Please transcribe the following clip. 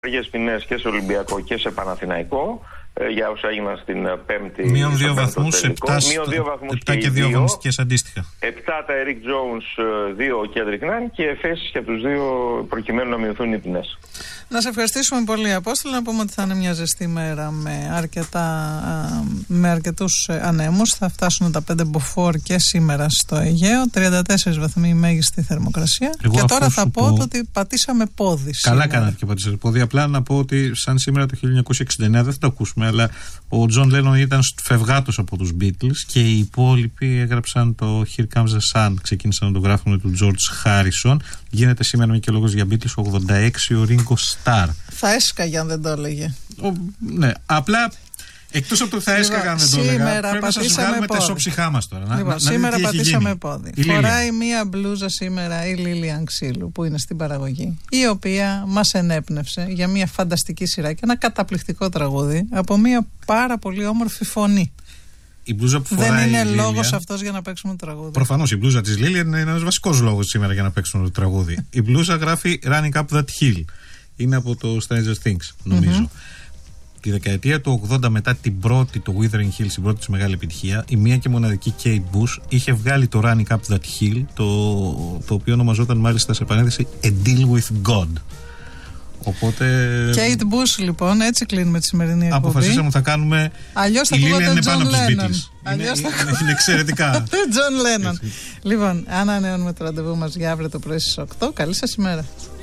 Αργές ποινές και σε Ολυμπιακό και σε Παναθηναϊκό για όσα έγιναν στην Πέμπτη. Μείον 2 βαθμούς, 7 και 2 αγωνιστικές αντίστοιχα. 7 τα Eric Jones, 2 ο Kendrick Nunn και εφέσεις για τους δύο προκειμένου να μειωθούν οι ποινές. Να σε ευχαριστήσουμε πολύ, Απόστολε. Να πούμε ότι θα είναι μια ζεστή μέρα με αρκετούς ανέμους. Θα φτάσουν τα 5 μποφόρ και σήμερα στο Αιγαίο. 34 βαθμοί η μέγιστη θερμοκρασία. Εγώ και τώρα θα πω ότι πατήσαμε πόδι. Καλά κάνατε και πατήσατε πόδι. Απλά να πω ότι σαν σήμερα το 1969, δεν θα το ακούσουμε, αλλά ο Τζον Λένον ήταν φευγάτος από τους Beatles και οι υπόλοιποι έγραψαν το Here Comes the Sun. Ξεκίνησαν να το γράφουν του George Harrison. Γίνεται σήμερα και λόγος για Beatles 86 ο Ringo Starr. Θα έσκαγε αν δεν το έλεγε. Ναι, απλά εκτός από το θα έσκαγε αν δεν το έλεγε. Πρέπει να σας βγάλουμε τα ισόψυχά μας τώρα. Σήμερα πατήσαμε πόδι. Φοράει μία μπλούζα σήμερα η Λίλιαν Ξύλου που είναι στην παραγωγή, η οποία μας ενέπνευσε για μία φανταστική σειρά και ένα καταπληκτικό τραγούδι από μία πάρα πολύ όμορφη φωνή. Η μπλούζα που φοράει δεν είναι η λόγος αυτός για να παίξουμε το τραγούδι. Προφανώς η μπλούζα της Λίλιαν είναι ένας βασικός λόγος σήμερα για να παίξουμε το τραγούδι. Η μπλούζα γράφει Running Up That Hill. Είναι από το Stranger Things, νομίζω. Τη δεκαετία του 80, μετά την πρώτη, το Wuthering Hills, την πρώτη της μεγάλη επιτυχία, η μία και μοναδική Kate Bush είχε βγάλει το Running Up That Hill, το οποίο ονομαζόταν μάλιστα σε παρένθεση A Deal With God. Οπότε. Kate Bush, λοιπόν, έτσι κλείνουμε τη σημερινή εκπομπή. Αποφασίσαμε θα κάνουμε. Αλλιώς θα ακούγατε John Lennon. Είναι εξαιρετικά. John Lennon. Λοιπόν, ανανεώνουμε το ραντεβού μας για αύριο το πρωί στις 8. Καλή σας ημέρα.